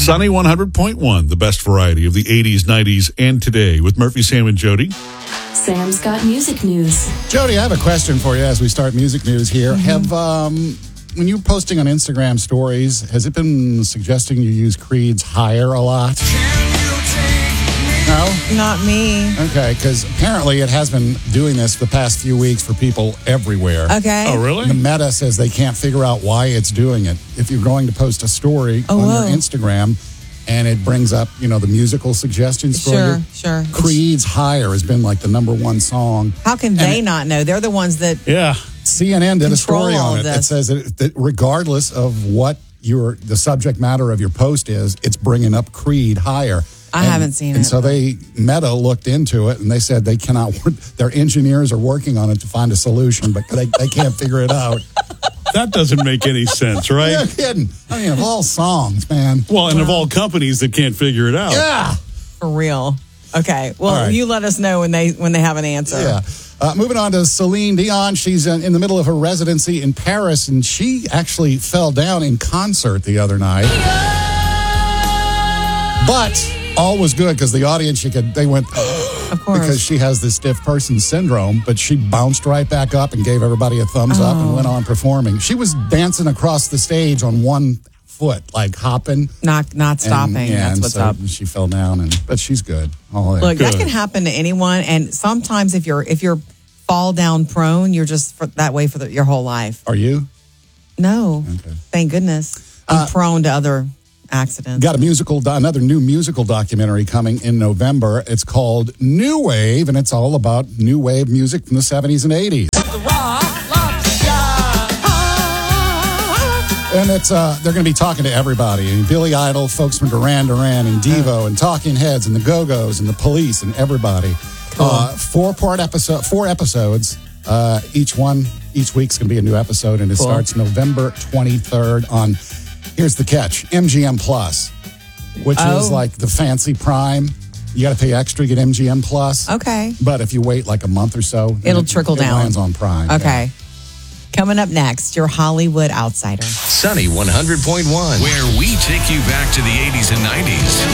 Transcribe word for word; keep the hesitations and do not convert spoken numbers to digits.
Sunny one hundred point one, the best variety of the eighties, nineties, and today with Murphy, Sam, and Jody. Sam's got music news. Jody, I have a question for you as we start music news here. Mm-hmm. Have, um, when you're posting on Instagram stories, has it been suggesting you use Creed's Higher a lot? No? Not me. Okay, because apparently it has been doing this the past few weeks for people everywhere. Okay. Oh, really? The Meta says they can't figure out why it's doing it. If you're going to post a story Oh, on whoa. your Instagram and it brings up, you know, the musical suggestions for Sure, you. sure. Creed's Higher has been like the number one song. How can they not know? They're the ones that Yeah. C N N did a Control story all on of it. It this. says that, that regardless of what your the subject matter of your post is, it's bringing up Creed higher. I And- haven't seen and it. so they Meta looked into it and they said they cannot. Their engineers are working on it to find a solution, but they, they can't figure it out. That doesn't make any sense, right? You're kidding. I mean, of all songs, man. Well, and of all companies that can't figure it out. Yeah. for real. Okay. Well, All right. you let us know when they when they have an answer. Yeah. Uh, moving on to Celine Dion. She's in, in the middle of her residency in Paris, and she actually fell down in concert the other night. But all was good because the audience, she could, they went, Of course. because she has this stiff person syndrome, but she bounced right back up and gave everybody a thumbs up and went on performing. She was dancing across the stage on one foot, like hopping. Not not stopping. And, yeah, That's and what's so up. she fell down, and but she's good. All there. Look, that Good. can happen to anyone, and sometimes if you're if you're fall down prone, you're just for, that way for the, your whole life. Are you? No, Okay. thank goodness. I'm prone to other accidents. Got a musical, another new musical documentary coming in November. It's called New Wave, and it's all about new wave music from the seventies and eighties. And it's uh, they're going to be talking to everybody. And Billy Idol, folks from Duran Duran and Devo and Talking Heads and the Go-Go's and the Police and everybody. Uh, four part episode, four episodes. Uh, each one, each week's going to be a new episode, and it Cool. starts November twenty-third on. Here's the catch: M G M Plus, which is Oh. like the fancy Prime. You got to pay extra to get M G M Plus. Okay. But if you wait like a month or so, then It'll it- trickle it down. lands on Prime. Okay. Coming up next, your Hollywood Outsider. Sunny one hundred point one, where we take you back to the eighties and nineties.